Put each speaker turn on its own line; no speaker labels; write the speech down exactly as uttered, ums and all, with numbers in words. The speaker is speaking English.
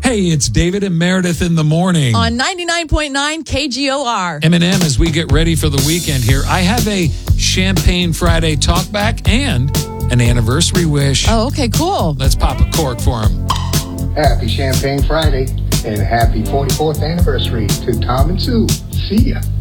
Hey, it's David and Meredith in the morning.
On ninety-nine point nine K G O R.
M and M, as we get ready for the weekend here, I have a Champagne Friday talkback and an anniversary wish.
Oh, okay, cool.
Let's pop a cork for him.
Happy Champagne Friday and happy forty-fourth anniversary to Tom and Sue. See ya.